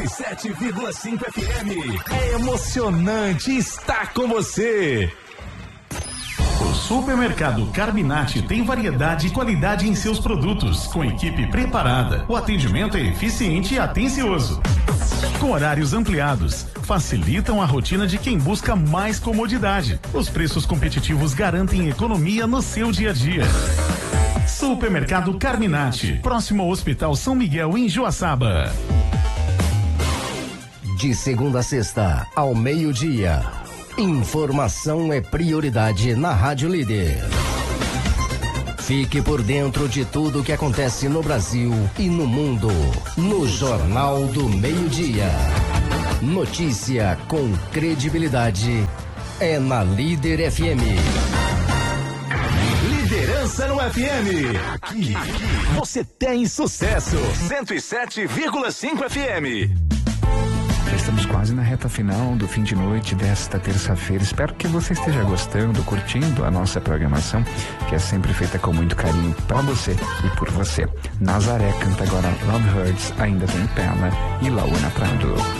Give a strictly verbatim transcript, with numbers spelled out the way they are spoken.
cento e sete vírgula cinco F M. É emocionante estar com você. O Supermercado Carminati tem variedade e qualidade em seus produtos, com equipe preparada. O atendimento é eficiente e atencioso. Com horários ampliados, facilitam a rotina de quem busca mais comodidade. Os preços competitivos garantem economia no seu dia a dia. Supermercado Carminati, próximo ao Hospital São Miguel, em Joaçaba. De segunda a sexta, ao meio-dia. Informação é prioridade na Rádio Líder. Fique por dentro de tudo o que acontece no Brasil e no mundo, no Jornal do Meio-Dia. Notícia com credibilidade é na Líder F M. Liderança no F M. Aqui, aqui você tem sucesso. cento e sete vírgula cinco F M. Já estamos quase na reta final do fim de noite desta terça-feira. Espero que você esteja gostando, curtindo a nossa programação, que é sempre feita com muito carinho para você e por você. Nazaré canta agora Love Hurts, Ainda Tem Pena, e Laura Prado.